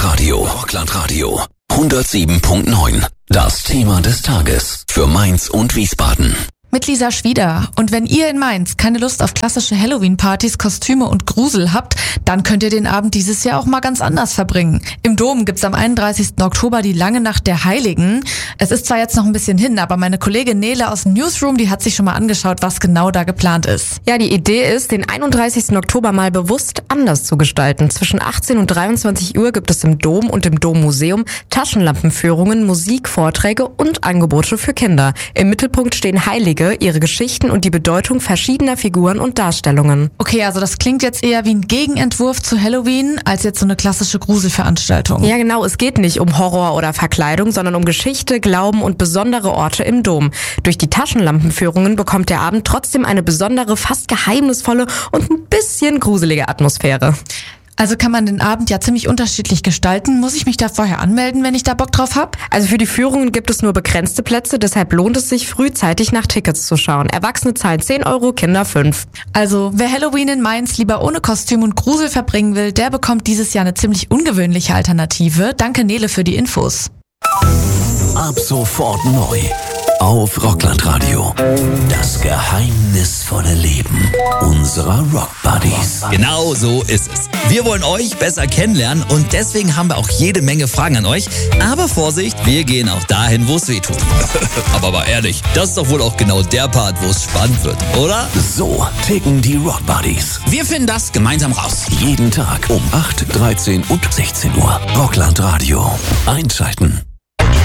Rockland Radio 107.9. Das Thema des Tages für Mainz und Wiesbaden. Mit Lisa Schwieder. Und wenn ihr in Mainz keine Lust auf klassische Halloween-Partys, Kostüme und Grusel habt, dann könnt ihr den Abend dieses Jahr auch mal ganz anders verbringen. Im Dom gibt's am 31. Oktober die lange Nacht der Heiligen. Es ist zwar jetzt noch ein bisschen hin, aber meine Kollegin Nele aus dem Newsroom, die hat sich schon mal angeschaut, was genau da geplant ist. Ja, die Idee ist, den 31. Oktober mal bewusst anders zu gestalten. Zwischen 18 und 23 Uhr gibt es im Dom und im Dommuseum Taschenlampenführungen, Musik, Vorträge und Angebote für Kinder. Im Mittelpunkt stehen Heilige, ihre Geschichten und die Bedeutung verschiedener Figuren und Darstellungen. Okay, also das klingt jetzt eher wie ein Gegenentwurf zu Halloween, als jetzt so eine klassische Gruselveranstaltung. Ja, genau, es geht nicht um Horror oder Verkleidung, sondern um Geschichte, Glauben und besondere Orte im Dom. Durch die Taschenlampenführungen bekommt der Abend trotzdem eine besondere, fast geheimnisvolle und ein bisschen gruselige Atmosphäre. Also kann man den Abend ja ziemlich unterschiedlich gestalten. Muss ich mich da vorher anmelden, wenn ich da Bock drauf hab? Also für die Führungen gibt es nur begrenzte Plätze, deshalb lohnt es sich, frühzeitig nach Tickets zu schauen. Erwachsene zahlen 10 Euro, Kinder 5. Also wer Halloween in Mainz lieber ohne Kostüm und Grusel verbringen will, der bekommt dieses Jahr eine ziemlich ungewöhnliche Alternative. Danke Nele für die Infos. Ab sofort neu auf Rockland Radio. Das geheimnisvolle Leben unserer Rock-Buddies. Genau so ist es. Wir wollen euch besser kennenlernen und deswegen haben wir auch jede Menge Fragen an euch. Aber Vorsicht, wir gehen auch dahin, wo es weh tut. Aber mal ehrlich, das ist doch wohl auch genau der Part, wo es spannend wird, oder? So ticken die Rock-Buddies. Wir finden das gemeinsam raus. Jeden Tag um 8, 13 und 16 Uhr. Rockland Radio. Einschalten.